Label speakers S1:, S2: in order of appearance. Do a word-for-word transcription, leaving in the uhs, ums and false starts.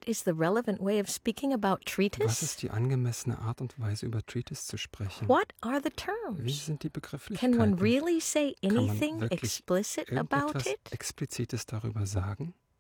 S1: What is the relevant way of speaking about
S2: Was
S1: treatise?
S2: ist die angemessene Art und Weise, über Treatise zu sprechen?
S1: What are the
S2: Wie
S1: terms?
S2: sind die
S1: Can
S2: Begrifflichkeiten?
S1: one really say
S2: Kann man
S1: anything
S2: wirklich
S1: explicit about
S2: irgendetwas
S1: it?
S2: Explizites darüber sagen?